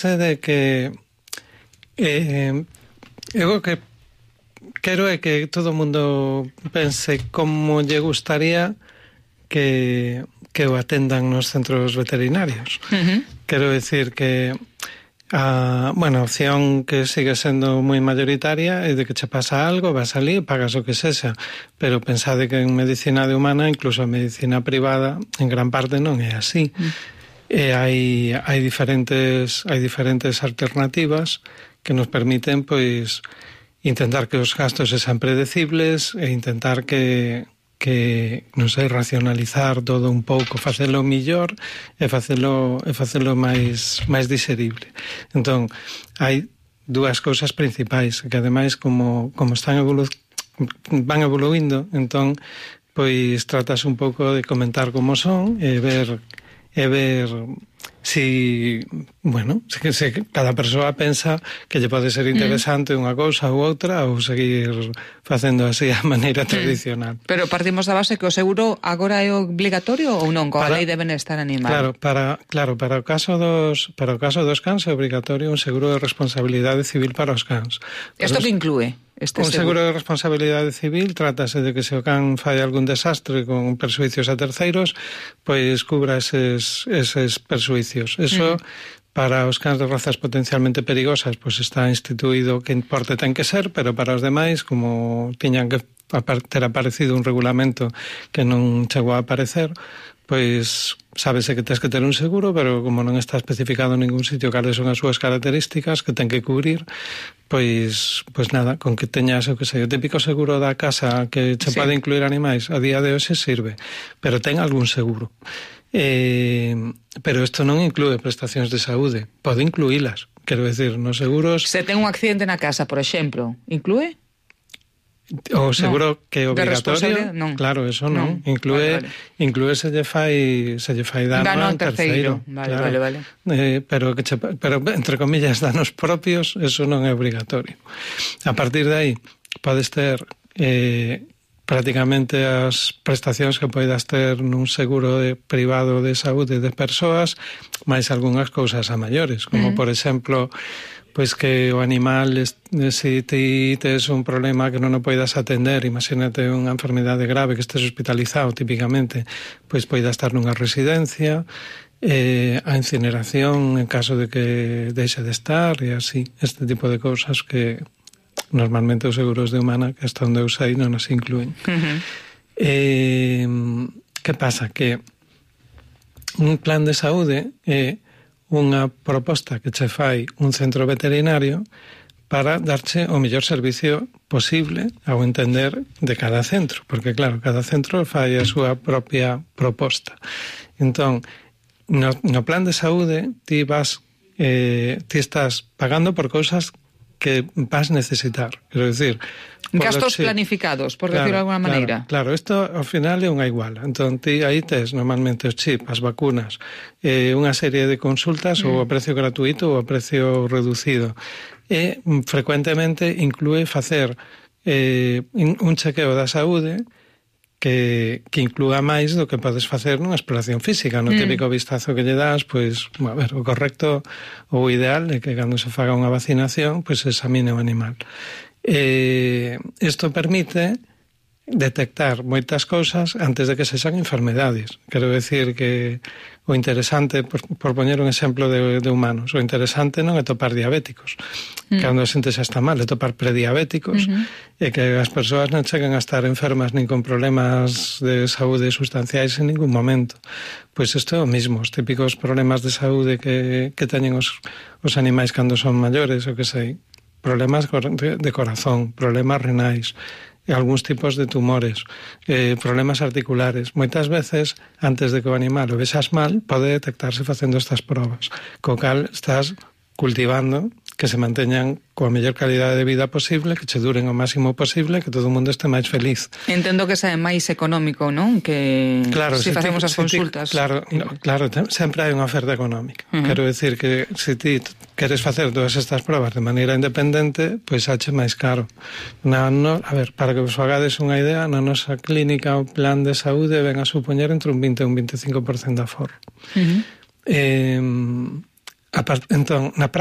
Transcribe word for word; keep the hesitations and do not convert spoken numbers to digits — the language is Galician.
de que eh, eu que quero é que todo o mundo pense como lle gustaría que, que o atendan nos centros veterinarios. Uh-huh. Quero decir que a, bueno, a opción que sigue sendo moi mayoritaria é de que che pasa algo, vas ali, pagas o que sexa, pero pensade que en medicina de humana, incluso a medicina privada, en gran parte non é así. Uh-huh. E hai, hai diferentes hai diferentes alternativas que nos permiten, pois, intentar que os gastos sean predecibles e intentar que, que non sei, racionalizar todo un pouco, facelo millor e facelo, e facelo máis, máis diserible. Entón, hai dúas cousas principais, que ademais, como, como están evolu van evoluindo, entón, pois, tratas un pouco de comentar como son e ver e ver si, bueno, se, se cada persoa pensa que lle pode ser interesante mm. unha cousa ou outra ou seguir facendo así a maneira tradicional. Mm. Pero partimos da base que o seguro agora é obligatorio ou non, coa lei de benestar animal? Claro, para, claro, para o caso dos para o caso dos cans é obrigatorio un seguro de responsabilidade civil para os cans. Isto que inclúe? Este un seguro de responsabilidade civil trátase de que se o can fai algún desastre con persuicios a terceiros, pois cubra eses, eses persuicios. Eso, uh-huh. para os cans de razas potencialmente perigosas, pois está instituído que importe ten que ser, pero para os demais, como tiñan que ter aparecido un regulamento que non chegou a aparecer, pois sábese que tens que ter un seguro, pero como non está especificado en ningún sitio cales son as súas características que ten que cubrir, pois pois nada, con que teñas o que sei, o típico seguro da casa que che sí. pode incluir animais, a día de hoxe sirve, pero ten algún seguro. Eh, pero isto non inclúe prestacións de saúde, pode incluílas, quero decir, nos seguros... Se ten un accidente na casa, por exemplo, inclúe? O seguro no. que é obligatorio, non. Claro, eso non. non. Inclúe, vale, vale. inclúe se lle fai, se lle fai dano, dano a un terceiro. terceiro. Vale, claro. vale, vale. Eh, pero, que che, pero, entre comillas, danos propios, eso non é obligatorio. A partir de aí, podes ter eh, prácticamente as prestacións que poidas ter nun seguro de privado de saúde de persoas, máis algunhas cousas a maiores, como, uh-huh. por exemplo... pois que o animal, se ti tes un problema que non o poidas atender, imagínate unha enfermidade grave que estés hospitalizado típicamente, pois poida estar nunha residencia, eh, a incineración en caso de que deixe de estar e así, este tipo de cousas que normalmente os seguros de humana, que hasta onde eu sei, non as incluen. Uh-huh. eh, que pasa? Que un plan de saúde é eh, unha proposta que che fai un centro veterinario para darche o mellor servicio posible ao entender de cada centro, porque claro, cada centro fai a súa propia proposta. Entón, no, no plan de saúde ti vas eh, ti estás pagando por cousas que vas necesitar, quero dicir, gastos chip, planificados, por claro, decirlo de alguna maneira. Claro, claro, isto ao final é unha iguala. Entón, ti aí tes normalmente os chip, as vacunas, eh, unha serie de consultas mm. ou a precio gratuito ou a precio reducido. E frecuentemente inclúe facer eh, un chequeo da saúde que, que inclúa máis do que podes facer nunha exploración física. No mm. típico vistazo que lle das, pois, a ver, o correcto ou o ideal é que cando se faga unha vacinación, pois se examine o animal. Eh, isto permite detectar moitas cousas antes de que sexan enfermedades. Quero decir que o interesante, por, por poñer un exemplo de, de humanos, o interesante non é topar diabéticos, mm. cando a xente xa está mal, é topar prediabéticos, uh-huh. e que as persoas non cheguen a estar enfermas nin con problemas de saúde sustanciais en ningún momento. Pois isto é o mismo, os típicos problemas de saúde que, que teñen os, os animais cando son maiores, o que sei, problemas de corazón, problemas renais, algúns tipos de tumores, eh, problemas articulares. Moitas veces, antes de que o animal o vexas mal, pode detectarse facendo estas probas, co cal estás cultivando que se manteñan coa mellor calidade de vida posible, que che duren o máximo posible, que todo o mundo este máis feliz. Entendo que é máis económico, non? Que claro, se, se facemos ti, as consultas. Ti, claro, no, claro, sempre hai unha oferta económica. Uh-huh. Quero decir que se ti queres facer todas estas probas de maneira independente, pois hache máis caro. Na, no, a ver, para que vos fagades unha idea, na nosa clínica o plan de saúde ven a supoñer entre un vinte e un veinticinco por cento de aforro. Uh-huh. Eh, A part, entón, na